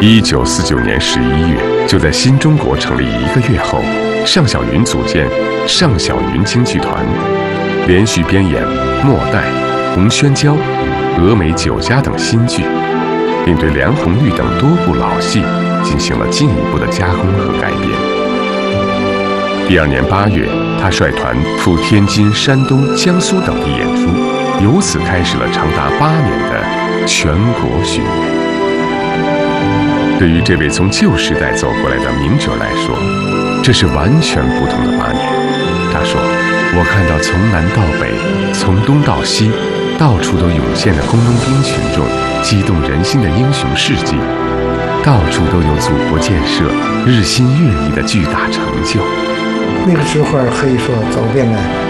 1949年11月，就在新中国成立1个月后，尚小云组建尚小云京剧团，连续编演《末代》《红宣娇》《峨眉酒家》等新剧，并对梁红玉等多部老戏进行了进一步的加工和改编。第2年8月，他率团赴天津、山东、江苏等地演出，由此开始了长达8年的全国巡演。对于这位从旧时代走过来的名角来说，这是完全不同的8年。他说：“我看到从南到北，从东到西，到处都涌现着工农兵群众激动人心的英雄事迹，到处都有祖国建设日新月异的巨大成就。” 那个时候可以说走遍了